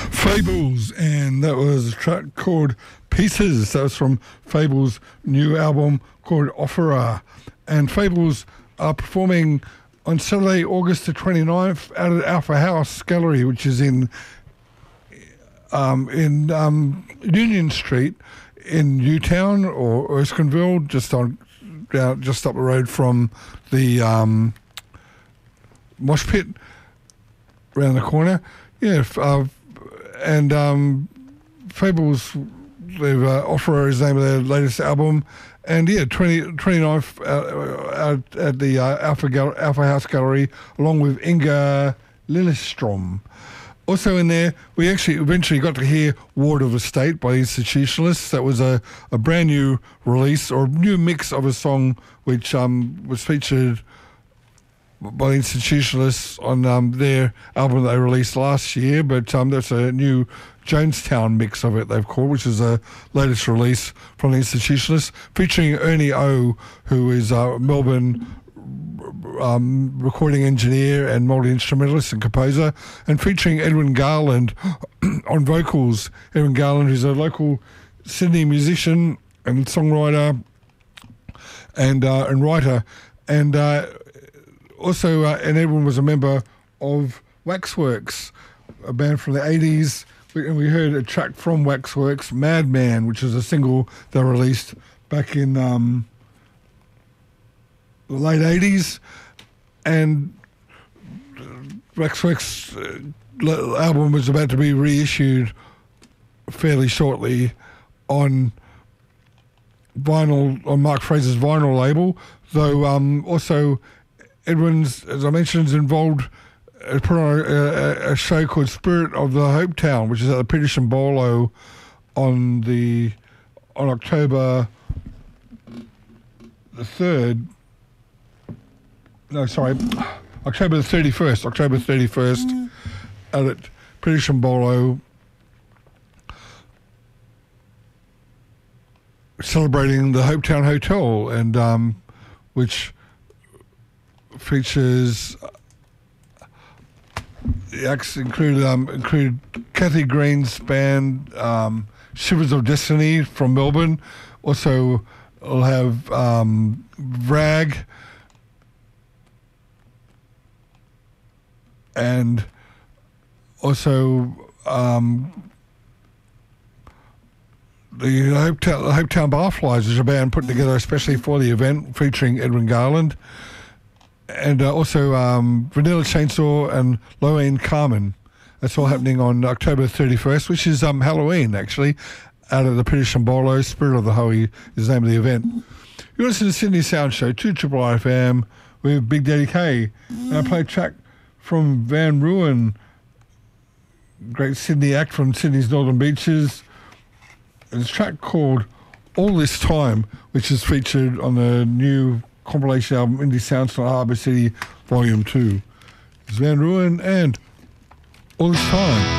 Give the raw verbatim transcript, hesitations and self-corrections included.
Fables, and that was a track called Pieces. That was from Fables' new album called Offerer. And Fables are performing on Saturday, August the twenty-ninth out at Alpha House Gallery, which is in um, in um, Union Street in Newtown or Erskineville, just on down, just up the road from the um, mosh pit around the corner. Yeah, uh, and um, Fables, they've uh, Offerer is the name of their latest album. And yeah, twenty, twenty-ninth uh, out at the uh, Alpha, Gal- Alpha House Gallery, along with Inga Lillestrom. Also in there, we actually eventually got to hear Ward of the State by Institutionalists. That was a, a brand new release or new mix of a song which um, was featured by Institutionalists on um, their album they released last year, but um, that's a new Jonestown mix of it, they've called, which is a latest release from the Institutionalists, featuring Ernie O, who is a Melbourne um, recording engineer and multi-instrumentalist and composer, and featuring Edwin Garland on vocals. Edwin Garland, who's a local Sydney musician and songwriter and, uh, and writer, and uh, also, uh, and Edwin was a member of Waxworks, a band from the eighties. We, and we heard a track from Waxworks, Madman, which is a single they released back in um, the late eighties. And Waxworks' uh, album was about to be reissued fairly shortly on vinyl, on Mark Fraser's vinyl label, though um, also Edwin's, as I mentioned, is involved, uh, put on a, a, a show called Spirit of the Hopetown, which is at the British and Bolo on the on October the third. No, sorry, October the thirty-first. October thirty-first mm. at British and Bolo, celebrating the Hopetown Hotel, and um, which features the acts include um, include Kathy Green's band um, Shivers of Destiny from Melbourne. Also, we'll have um, Vrag and also um, the Hopetown, the Hopetown Barflies, which is a band put together especially for the event, featuring Edwin Garland. And uh, also um, Vanilla Chainsaw and Loane Carmen. That's all happening on October thirty-first, which is um, Halloween, actually, out of the British and Bolo. Spirit of the Hoey is the name of the event. You listen to Sydney Sound Show, two Triple R F M, with Big Daddy K. And I play a track from Van Ruin, great Sydney act from Sydney's Northern Beaches. And it's a track called All This Time, which is featured on the new compilation album Indie Sounds from Harbour City Volume two. It's Van Ruin and All This Time.